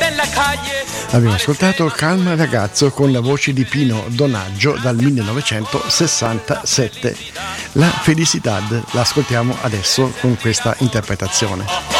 Abbiamo ascoltato Calma ragazzo con la voce di Pino Donaggio dal 1967. La Felicidad la ascoltiamo adesso con questa interpretazione.